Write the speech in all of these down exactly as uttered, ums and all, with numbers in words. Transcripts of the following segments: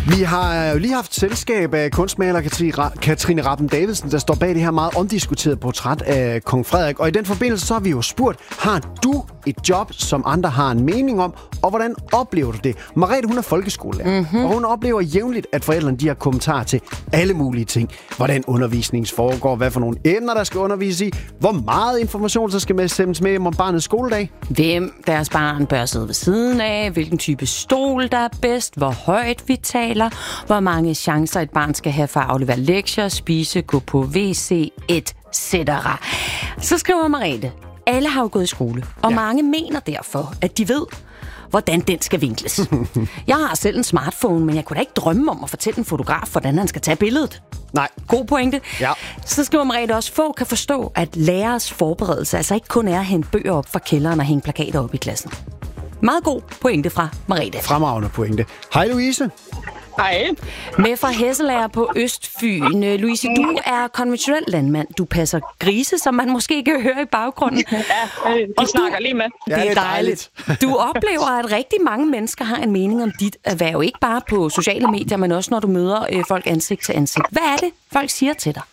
Vi har jo lige haft selskab af kunstmaler Katrine Rabben Davidsen, der står bag det her meget omdiskuterede portræt af kong Frederik. Og i den forbindelse så har vi jo spurgt, har du et job, som andre har en mening om, og hvordan oplever du det? Merete, hun er folkeskolelærer, mm-hmm. og hun oplever jævnligt, at forældrene de har kommentarer til alle mulige ting. Hvordan undervisningen foregår, hvad for nogle emner, der skal undervises i, hvor meget information, der skal med sendes med om barnets skoledag. Hvem deres barn bør sidde ved siden af, hvilken type stol, der er bedst, hvor højt vi taler, hvor mange chancer et barn skal have for at aflevere lektier, spise, gå på W C, et cetera. Så skriver Merete, alle har jo gået i skole, og ja. mange mener derfor, at de ved, hvordan den skal vinkles. Jeg har selv en smartphone, men jeg kunne da ikke drømme om at fortælle en fotograf, hvordan han skal tage billedet. Nej. God pointe. Ja. Så skriver Merete også, få kan forstå, at lærers forberedelse altså ikke kun er at hente bøger op fra kælderen og hænge plakater op i klassen. Meget god pointe fra Merete. Fremragende pointe. Hej Louise. Hej. Med fra Hesselager på Østfyn. Louise, du er konventionel landmand. Du passer grise, som man måske ikke hører i baggrunden. Ja, de snakker lige med. Det er dejligt. Du oplever, at rigtig mange mennesker har en mening om dit erhverv. Ikke bare på sociale medier, men også når du møder folk ansigt til ansigt. Hvad er det, folk siger til dig?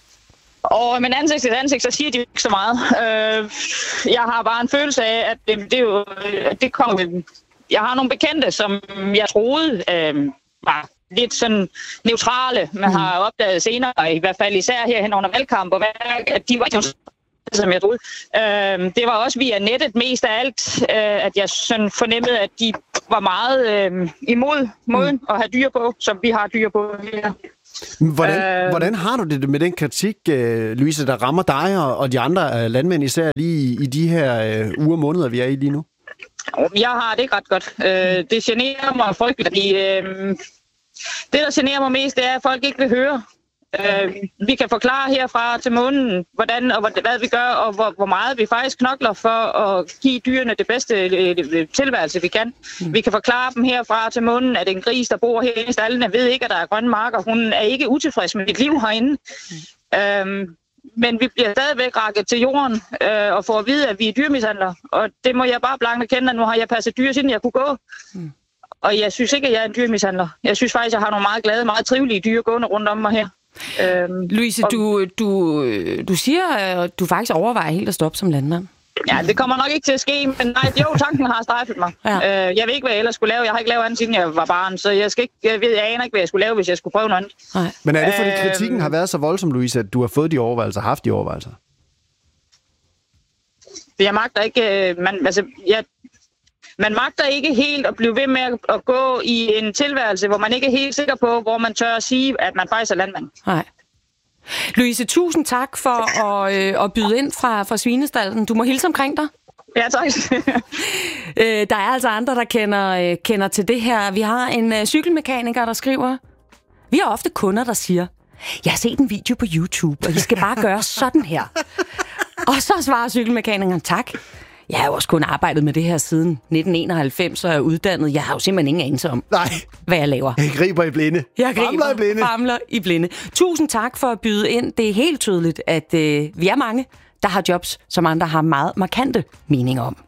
Og men ansigt til ansigt, så siger de ikke så meget. Øh, jeg har bare en følelse af, at det, det, jo, det kommer... Jeg har nogle bekendte, som jeg troede øh, var lidt sådan neutrale, man mm. har opdaget senere, i hvert fald især her hen under valgkamp, og at de var ikke som jeg troede. Øh, det var også via nettet mest af alt, øh, at jeg sådan fornemmede, at de var meget øh, imod måden mm. at have dyr på, som vi har dyr på her. Hvordan, øh, hvordan har du det med den kritik, uh, Louise, der rammer dig og, og de andre uh, landmænd, især lige i, i de her uh, uger og måneder, vi er i lige nu? Jeg har det ikke ret godt. Øh, det generer mig frygteligt, fordi øh, det, der generer mig mest, det er, at folk ikke vil høre. Øh, vi kan forklare herfra til månen, hvordan og hvad vi gør, og hvor, hvor meget vi faktisk knokler for at give dyrene det bedste tilværelse, vi kan. Mm. Vi kan forklare dem herfra til månen, at en gris, der bor herinde i stallene, ved ikke, at der er grønne marker. Hun er ikke utilfreds med sit liv herinde. Mm. Øh, Men vi bliver stadigvæk rakket til jorden øh, og får at vide, at vi er dyrmishandlere. Og det må jeg bare blankt erkende, at nu har jeg passet dyr, siden jeg kunne gå. Mm. Og jeg synes ikke, at jeg er en dyrmishandler. Jeg synes faktisk, at jeg har nogle meget glade, meget trivelige dyr gående rundt om mig her. Øhm, Louise, og... du, du, du siger, at du faktisk overvejer helt at stoppe som landmand. Ja, det kommer nok ikke til at ske, men nej, jo, tanken har strejfet mig. Ja. Øh, jeg ved ikke, hvad jeg ellers skulle lave. Jeg har ikke lavet andet, siden jeg var barn, så jeg, skal ikke, jeg, ved, jeg aner ikke, hvad jeg skulle lave, hvis jeg skulle prøve noget andet. Nej. Men er det, fordi øh, kritikken har været så voldsom, Louise, at du har fået de overvejelser, haft de overvejelser? Jeg magter ikke... Man, altså, jeg, man magter ikke helt at blive ved med at, at gå i en tilværelse, hvor man ikke er helt sikker på, hvor man tør at sige, at man faktisk er landmand. Nej. Louise, tusind tak for at, øh, at byde ind fra, fra Svinestalden. Du må hilse omkring dig. Ja, tak. øh, der er altså andre, der kender, øh, kender til det her. Vi har en øh, cykelmekaniker, der skriver, vi har ofte kunder, der siger, jeg har set en video på YouTube, og I skal bare gøre sådan her. Og så svarer cykelmekanikeren, tak. Jeg har jo også kun arbejdet med det her siden nitten enoghalvfems, og er uddannet. Jeg har jo simpelthen ingen anelse om, Nej. hvad jeg laver. Jeg griber i blinde. Jeg griber, famler i blinde. Famler i blinde. Tusind tak for at byde ind. Det er helt tydeligt, at øh, vi er mange, der har jobs, som andre har meget markante meninger om.